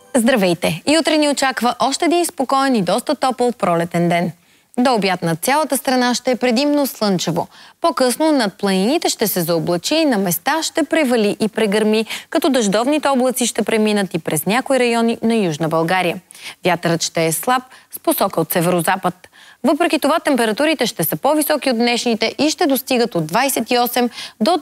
Здравейте! И утре ни очаква още един спокоен и доста топъл пролетен ден. До обяд над цялата страна ще е предимно слънчево. По-късно над планините ще се заоблачи и на места ще превали и прегърми, като дъждовните облаци ще преминат и през някои райони на Южна България. Вятърът ще е слаб с посока от северозапад. Въпреки това температурите ще са по-високи от днешните и ще достигат от 28 до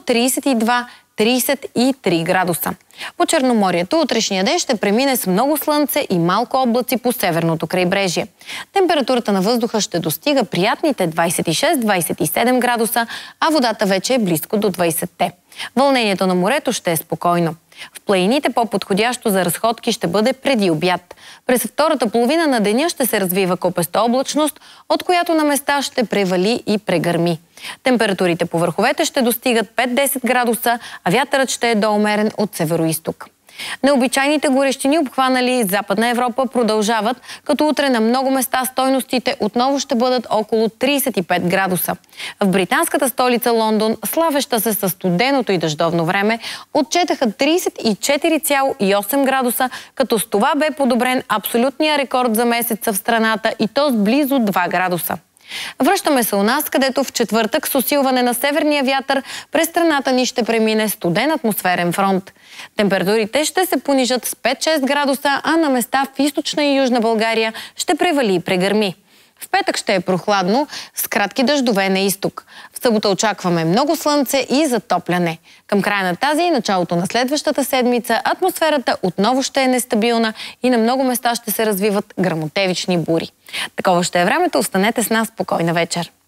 32-33 градуса. По Черноморието утрешния ден ще премине с много слънце и малко облаци по северното крайбрежие. Температурата на въздуха ще достига приятните 26-27 градуса, а водата вече е близко до 20-те. Вълнението на морето ще е спокойно. В планините по-подходящо за разходки ще бъде преди обяд. През втората половина на деня ще се развива копеста облачност, от която на места ще превали и прегърми. Температурите по върховете ще достигат 5-10 градуса, а вятърът ще е доумерен от североизток. Необичайните горещини, обхванали Западна Европа, продължават, като утре на много места стойностите отново ще бъдат около 35 градуса. В британската столица Лондон, славеща се със студеното и дъждовно време, отчетаха 34,8 градуса, като с това бе подобрен абсолютния рекорд за месеца в страната и то с близо 2 градуса. Връщаме се у нас, където в четвъртък с усилване на северния вятър през страната ни ще премине студен атмосферен фронт. Температурите ще се понижат с 5-6 градуса, а на места в източна и южна България ще превали и прегърми. В петък ще е прохладно, с кратки дъждове на изток. В събота очакваме много слънце и затопляне. Към края на тази и началото на следващата седмица атмосферата отново ще е нестабилна и на много места ще се развиват гръмотевични бури. Такова ще е времето, останете с нас, спокойна вечер!